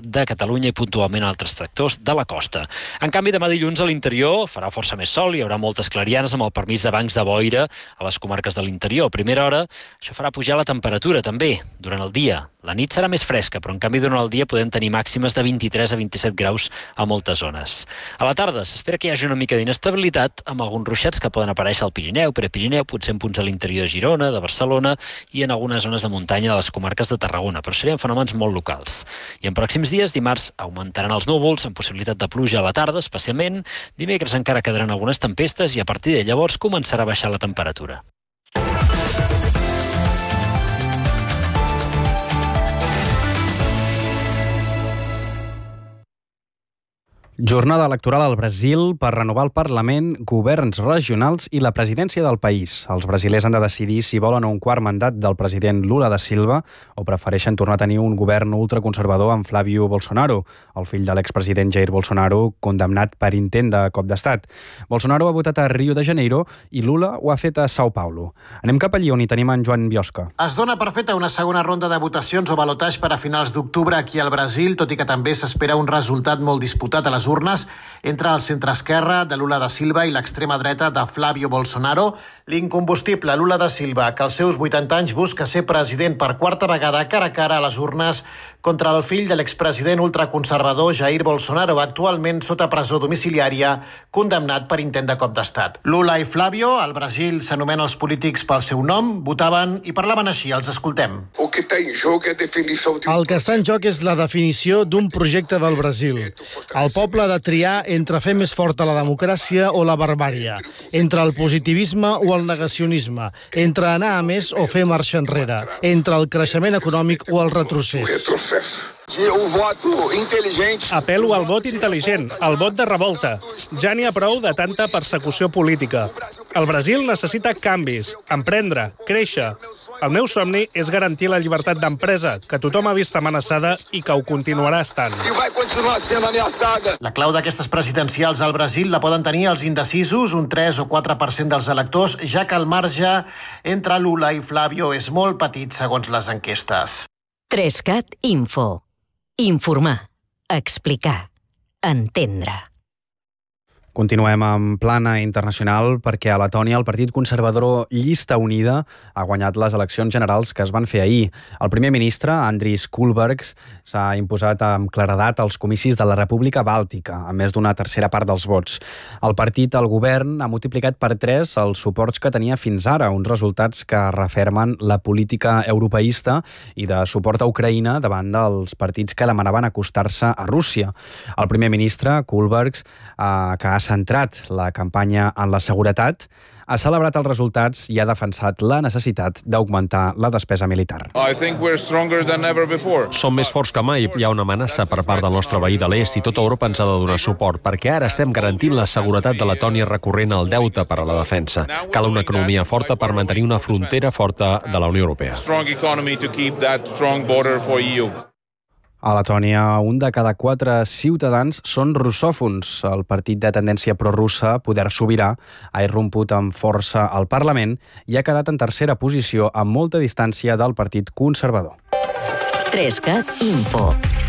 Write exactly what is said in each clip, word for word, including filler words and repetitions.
de Catalunya i puntualment altres sectors de la costa. En canvi, demà dilluns a l'interior farà força més sol, hi haurà moltes clarianes amb el permís de bancs de boira a les comarques de l'interior. A primera hora, això farà pujar la temperatura també durant el dia. La nit serà més fresca, però en canvi durant el dia podem tenir màximes de vint-i-tres a vint-i-set graus a moltes zones. A la tarda s'espera que hi hagi una mica d'inestabilitat amb alguns ruixats que poden aparèixer al Pirineu, Prepirineu, potser en punts de l'interior de Girona, de Barcelona i en algunes zones de muntanya de les comarques de Tarragona, però serien fenòmens molt locals. I en pròxims dies, dimarts, augmentaran els núvols amb possibilitat de pluja a la tarda, especialment. Dimecres encara quedaran algunes tempestes i a partir de llavors començarà a baixar la temperatura. Jornada electoral al Brasil per renovar el Parlament, governs regionals i la presidència del país. Els brasilers han de decidir si volen un quart mandat del president Lula da Silva o prefereixen tornar a tenir un govern ultraconservador amb Flávio Bolsonaro, el fill de l'expresident Jair Bolsonaro, condemnat per intent de cop d'estat. Bolsonaro ha votat a Rio de Janeiro i Lula ho ha fet a São Paulo. Anem cap allí on hi tenim en Joan Biosca. Es dona per feta una segona ronda de votacions o balotatge per a finals d'octubre aquí al Brasil, tot i que també s'espera un resultat molt disputat a les urnes entre el centre-esquerra de Lula da Silva i l'extrema dreta de Flávio Bolsonaro. L'incombustible Lula da Silva, que als seus vuitanta anys busca ser president per quarta vegada cara a cara a les urnes contra el fill de l'expresident ultraconservador Jair Bolsonaro, actualment sota presó domiciliària, condemnat per intent de cop d'estat. Lula i Flávio, al Brasil s'anomenen els polítics pel seu nom, votaven i parlaven així, els escoltem. O que està en joc és definició... El que està en joc és la definició d'un projecte del Brasil. El poble ha de triar entre fer més forta la democràcia o la barbària, entre el positivisme o el negacionisme, entre anar a més o fer marxa enrere, entre el creixement econòmic o el retrocés. Un vot intel·ligent. Apel·lo al vot intel·ligent, al vot de revolta. Ja n'hi ha prou de tanta persecució política. El Brasil necessita canvis, emprendre, créixer. El meu somni és garantir la llibertat d'empresa, que tothom ha vist amenaçada i que ho continuarà estant. I vai continuar sent ameaçada. La clau d'aquestes presidencials al Brasil la poden tenir els indecisos, un tres o quatre per cent dels electors, ja que el marge entre Lula i Flávio és molt petit segons les enquestes. tres cat Info. Informar, explicar, entendre. Continuem amb plana internacional perquè a Letònia el partit conservador Llista Unida ha guanyat les eleccions generals que es van fer ahir. El primer ministre, Andris Kulbergs, s'ha imposat amb claredat als comicis de la República Bàltica, a més d'una tercera part dels vots. El partit al govern ha multiplicat per tres els suports que tenia fins ara, uns resultats que refermen la política europeista i de suport a Ucraïna davant dels partits que demanaven acostar-se a Rússia. El primer ministre, Kulbergs, eh, que ha centrat la campanya en la seguretat, ha celebrat els resultats i ha defensat la necessitat d'augmentar la despesa militar. Som més forts que mai. Hi ha una amenaça per part del nostre veí de l'est i tota Europa ens ha de donar suport, perquè ara estem garantint la seguretat de Letònia recorrent al deute per a la defensa. Cal una economia forta per mantenir una frontera forta de la Unió Europea. A Letònia, un de cada quatre ciutadans són russòfons. El partit de tendència prorussa, Poder Sobirà, ha irromput amb força al Parlament i ha quedat en tercera posició amb molta distància del Partit Conservador. tres cat Info.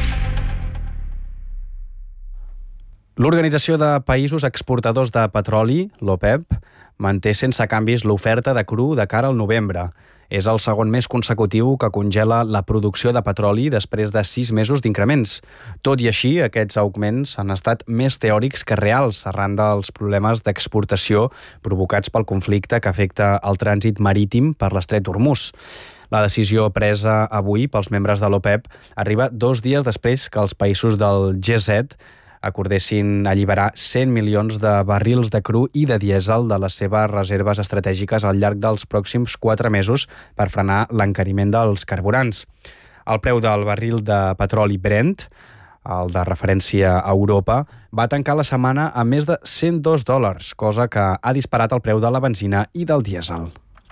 L'Organització de Països Exportadors de Petroli, l'OPEP, manté sense canvis l'oferta de cru de cara al novembre. És el segon mes consecutiu que congela la producció de petroli després de sis mesos d'increments. Tot i així, aquests augments han estat més teòrics que reals arran dels problemes d'exportació provocats pel conflicte que afecta el trànsit marítim per l'estret d'Hormuz. La decisió presa avui pels membres de l'OPEP arriba dos dies després que els països del G set acordessin alliberar cent milions de barrils de cru i de dièsel de les seves reserves estratègiques al llarg dels pròxims quatre mesos per frenar l'encariment dels carburants. El preu del barril de petroli Brent, el de referència a Europa, va tancar la setmana a més de cent dos dòlars, cosa que ha disparat el preu de la benzina i del dièsel.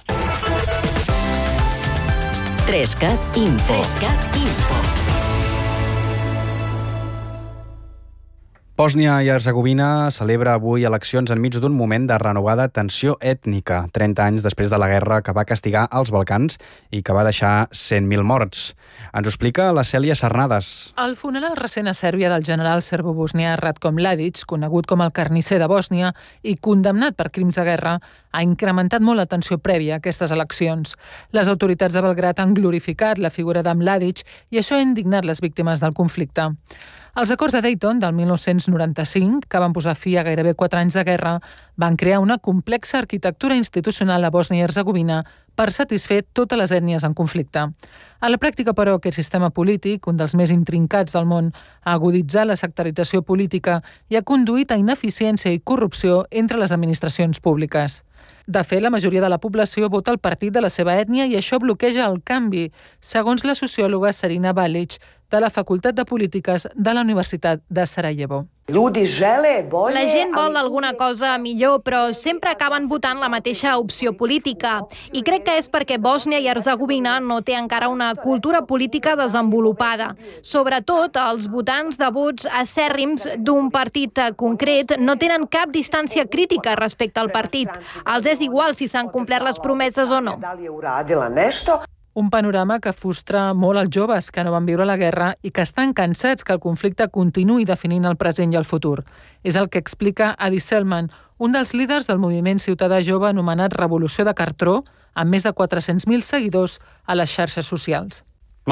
tres cat Info. tres cat Info. Bòsnia i Hercegovina celebra avui eleccions enmig d'un moment de renovada tensió ètnica, trenta anys després de la guerra que va castigar els Balcans i que va deixar cent mil morts. Ens ho explica la Cèlia Sarnades. El funeral recent a Sèrbia del general serbo-bosnià Ratko Mladic, conegut com el carnisser de Bòsnia i condemnat per crims de guerra, ha incrementat molt la tensió prèvia a aquestes eleccions. Les autoritats de Belgrad han glorificat la figura de Mladic i això ha indignat les víctimes del conflicte. Els acords de Dayton del mil nou-cents noranta-cinc, que van posar fi a gairebé quatre anys de guerra, van crear una complexa arquitectura institucional a Bòsnia i Hercegovina per satisfer totes les ètnies en conflicte. A la pràctica, però, aquest sistema polític, un dels més intrincats del món, ha aguditzat la sectarització política i ha conduït a ineficiència i corrupció entre les administracions públiques. De fet, la majoria de la població vota el partit de la seva ètnia i això bloqueja el canvi, segons la sociòloga Serina Balic, de la Facultat de Polítiques de la Universitat de Sarajevo. La gent vol alguna cosa millor, però sempre acaben votant la mateixa opció política. I crec que és perquè Bòsnia i Hercegovina no té encara una cultura política desenvolupada. Sobretot, els votants de vots acèrrims d'un partit concret no tenen cap distància crítica respecte al partit. Els és igual si s'han complert les promeses o no. Un panorama que frustra molt els joves que no van viure la guerra i que estan cansats que el conflicte continuï definint el present i el futur. És el que explica Adi Selman, un dels líders del moviment ciutadà jove anomenat Revolució de Cartró, amb més de quatre-cents mil seguidors a les xarxes socials.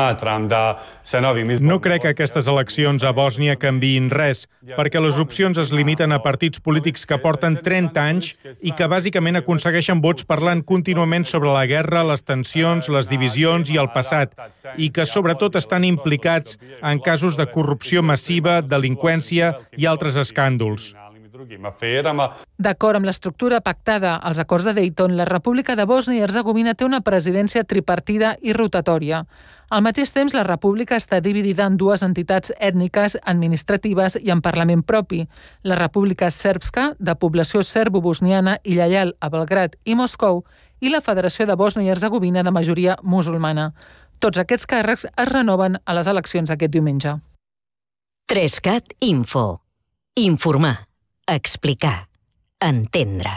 No crec que aquestes eleccions a Bòsnia canviïn res, perquè les opcions es limiten a partits polítics que porten trenta anys i que bàsicament aconsegueixen vots parlant contínuament sobre la guerra, les tensions, les divisions i el passat, i que sobretot estan implicats en casos de corrupció massiva, delinqüència i altres escàndols. D'acord amb l'estructura pactada als acords de Dayton, la República de Bòsnia i Hercegovina té una presidència tripartida i rotatòria. Al mateix temps, la República està dividida en dues entitats ètniques, administratives i en Parlament propi. La República Sèrbska, de població serbo-bosniana i lleial a Belgrad i Moscou, i la Federació de Bòsnia i Hercegovina, de majoria musulmana. Tots aquests càrrecs es renoven a les eleccions aquest diumenge. Trescat Info. Informar. Explicar. Entendre.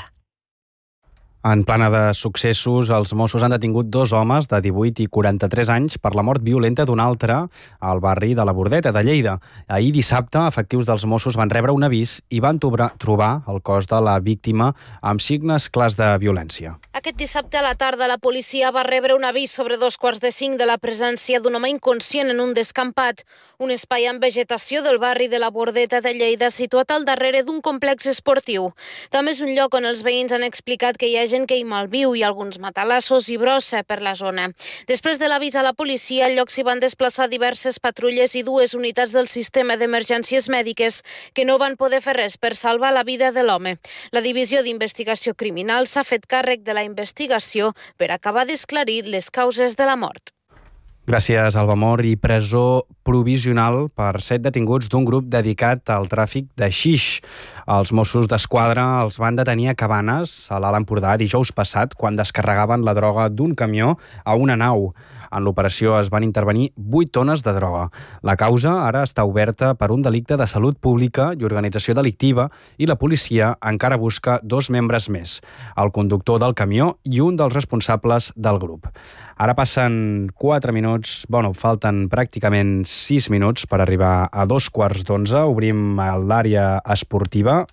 En plana de successos, els Mossos han detingut dos homes de divuit i quaranta-tres anys per la mort violenta d'un altre al barri de la Bordeta, de Lleida. Ahir dissabte, efectius dels Mossos van rebre un avís i van trobar el cos de la víctima amb signes clars de violència. Aquest dissabte a la tarda la policia va rebre un avís sobre dos quarts de cinc de la presència d'un home inconscient en un descampat, un espai amb vegetació del barri de la Bordeta de Lleida situat al darrere d'un complex esportiu. També és un lloc on els veïns han explicat que hi ha gent que hi malviu i alguns matalassos i brossa per la zona. Després de l'avís a la policia, al lloc s'hi van desplaçar diverses patrulles i dues unitats del sistema d'emergències mèdiques que no van poder fer res per salvar la vida de l'home. La divisió d'investigació criminal s'ha fet càrrec de la investigació per acabar d'esclarir les causes de la mort. Gràcies, Alba Mor. I presó provisional per set detinguts d'un grup dedicat al tràfic de xix. Els Mossos d'Esquadra els van detenir a Cabanes, a l'Alt Empordà, dijous passat, quan descarregaven la droga d'un camió a una nau. En l'operació es van intervenir vuit tones de droga. La causa ara està oberta per un delicte de salut pública i organització delictiva i la policia encara busca dos membres més, el conductor del camió i un dels responsables del grup. Ara passen quatre minuts, bueno, falten pràcticament sis minuts per arribar a dos quarts d'onze. Obrim l'àrea esportiva.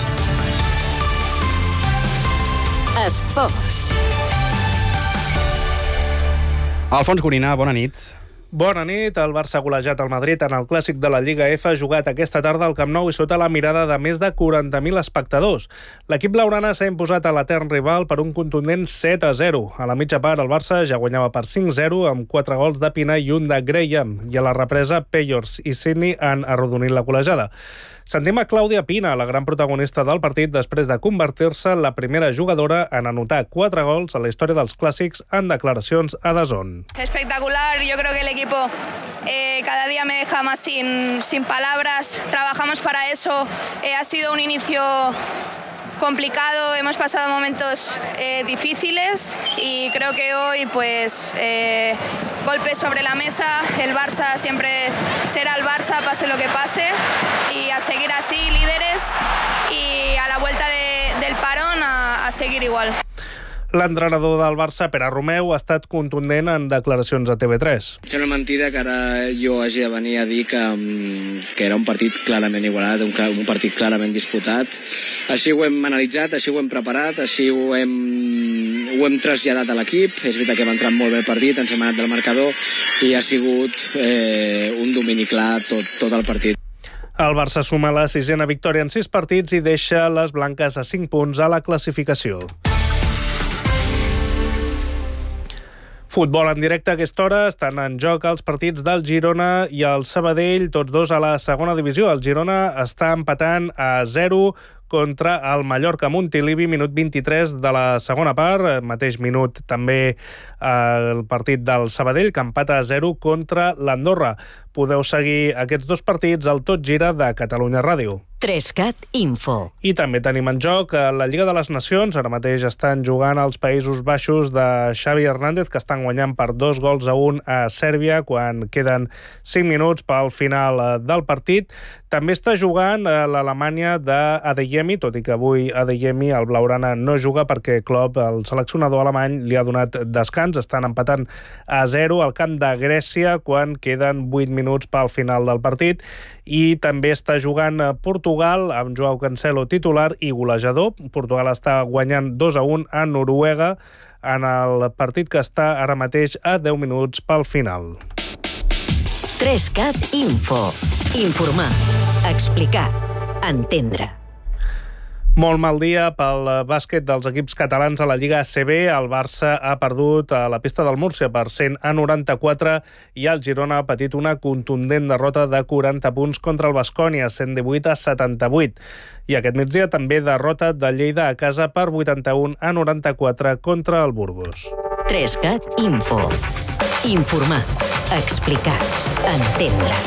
Esports. Alfons Gorina, bona nit. Bona nit. El Barça ha golejat el Madrid en el clàssic de la Lliga F, jugat aquesta tarda al Camp Nou i sota la mirada de més de quaranta mil espectadors. L'equip blaugrana s'ha imposat a l'etern rival per un contundent set a zero. A la mitja part, el Barça ja guanyava per cinc a zero amb quatre gols de Pina i un de Graham. I a la represa, Peyors i Sidney han arrodonit la golejada. Sentim a Clàudia Pina, la gran protagonista del partit, després de convertir-se en la primera jugadora en anotar quatre gols a la història dels clàssics en declaracions a D A Z N. Espectacular, yo creo que el equipo eh, cada día me deja más sin, sin palabras, trabajamos para eso, eh, ha sido un inicio complicado, hemos pasado momentos eh, difíciles y creo que hoy pues eh, golpes sobre la mesa, el Barça siempre será el Barça, pase lo que pase, y a seguir así, líderes, y a la vuelta de, del parón a, a seguir igual. L'entrenador del Barça, Pere Romeu, ha estat contundent en declaracions a T V tres. És una mentida que ara jo hagi de venir a dir que, que era un partit clarament igualat, un, un partit clarament disputat. Així ho hem analitzat, així ho hem preparat, així ho hem, ho hem traslladat a l'equip. És veritat que hem entrat molt bé el partit, ens hem anat del marcador i ha sigut eh, un domini clar tot, tot el partit. El Barça suma la sisena victòria en sis partits i deixa les blanques a cinc punts a la classificació. Futbol en directe a aquesta hora, estan en joc els partits del Girona i el Sabadell, tots dos a la segona divisió. El Girona està empatant a zero contra el Mallorca Montilivi, minut vint-i-tres de la segona part, mateix minut també el partit del Sabadell, que empata a zero contra l'Andorra. Podeu seguir aquests dos partits al Tot Gira de Catalunya Ràdio. Trescat Info. I també tenim en joc la Lliga de les Nacions. Ara mateix estan jugant els Països Baixos de Xavi Hernández, que estan guanyant per dos gols a un a Sèrbia quan queden cinc minuts pel final del partit. També està jugant l'Alemanya d'Adeyemi, tot i que avui Adeyemi, el blaugrana, no juga perquè Klopp, el seleccionador alemany, li ha donat descans. Estan empatant a zero al camp de Grècia quan queden vuit minuts pel final del partit. I també està jugant Portugal amb Joao Cancelo titular i golejador. Portugal està guanyant dos a un a Noruega en el partit que està ara mateix a deu minuts pel final. Trescat Info. Informar, explicar, entendre. Molt mal dia pel bàsquet dels equips catalans a la Lliga A C B. El Barça ha perdut a la pista del Múrcia per cent a noranta-quatre i el Girona ha patit una contundent derrota de quaranta punts contra el Baskonia, cent divuit a setanta-vuit. I aquest migdia també derrota de Lleida a casa per vuitanta-un a noranta-quatre contra el Burgos. Trescat Info. Informar, explicar, entendre.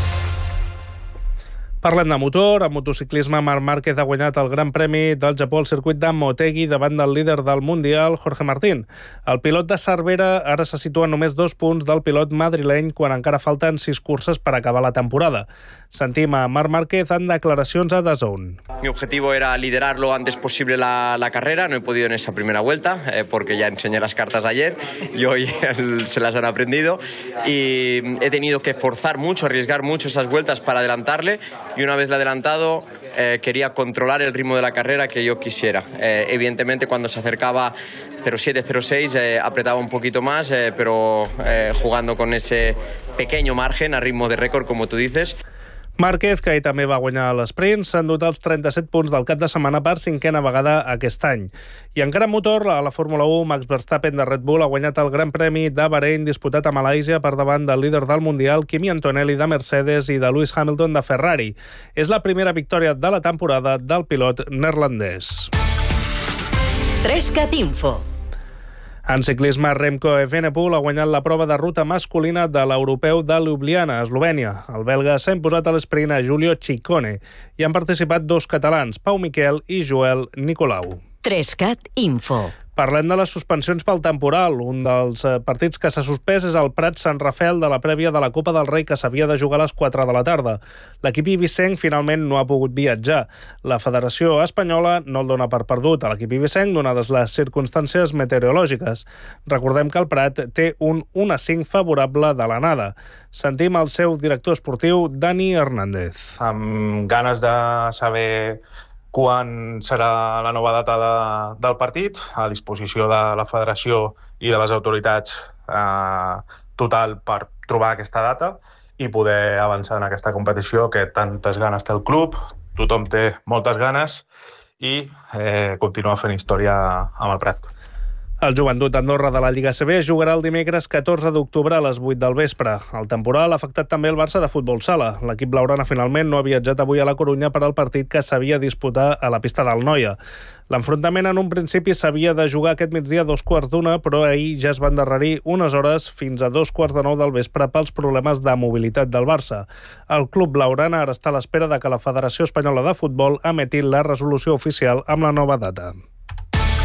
Parlem de motor. En motociclisme, Marc Márquez ha guanyat el Gran Premi del Japó al circuit de Motegi davant del líder del Mundial, Jorge Martín. El pilot de Cervera ara se situa només dos punts del pilot madrileny quan encara falten sis curses per acabar la temporada. Sentim a Marc Márquez en declaracions a D A Z N. Mi objetivo era liderar lo antes posible la, la carrera. No he podido en esa primera vuelta eh, porque ya enseñé las cartas ayer y hoy se las han aprendido. Y he tenido que forzar mucho, arriesgar mucho esas vueltas para adelantarle. Y una vez le adelantado, eh, quería controlar el ritmo de la carrera que yo quisiera. Eh, evidentemente, cuando se acercaba cero siete cero seis, eh, apretaba un poquito más, eh, pero eh, jugando con ese pequeño margen a ritmo de récord, como tú dices. Márquez, que ahir també va guanyar l'esprint, s'ha endut els trenta-set punts del cap de setmana per cinquena vegada aquest any. I encara en motor, a la Fórmula u, Max Verstappen de Red Bull ha guanyat el Gran Premi de Bahrein disputat a Malàisia per davant del líder del Mundial, Kimi Antonelli de Mercedes i de Lewis Hamilton de Ferrari. És la primera victòria de la temporada del pilot neerlandès. Trescat Info. En ciclisme, Remco Evenepoel ha guanyat la prova de ruta masculina de l'europeu de Ljubljana, a Eslovènia. El belga s'ha imposat a l'esprint a Giulio Ciccone i han participat dos catalans, Pau Miquel i Joel Nicolau. Trescat Info. Parlem de les suspensions pel temporal. Un dels partits que s'ha suspès és el Prat-Sant Rafel de la prèvia de la Copa del Rei, que s'havia de jugar a les quatre de la tarda. L'equip ibicenc finalment no ha pogut viatjar. La Federació Espanyola no el dona per perdut a l'equip ibicenc, donades les circumstàncies meteorològiques. Recordem que el Prat té un un a cinc favorable de l'anada. Sentim el seu director esportiu, Dani Hernández. Amb ganes de saber quan serà la nova data de, del partit, a disposició de la Federació i de les autoritats eh, total per trobar aquesta data i poder avançar en aquesta competició que tantes ganes té el club, tothom té moltes ganes i eh, continuar fent història amb el Prat. El Joventut d'Andorra de la Lliga A C B jugarà el dimecres catorze d'octubre a les vuit del vespre. El temporal ha afectat també el Barça de futbol sala. L'equip blaugrana finalment no ha viatjat avui a la Corunya per al partit que s'havia de disputar a la pista del Noia. L'enfrontament en un principi s'havia de jugar aquest migdia a dos quarts d'una, però ahir ja es va endarrerir unes hores fins a dos quarts de nou del vespre pels problemes de mobilitat del Barça. El club blaugrana ara està a l'espera de que la Federació Espanyola de Futbol emeti la resolució oficial amb la nova data.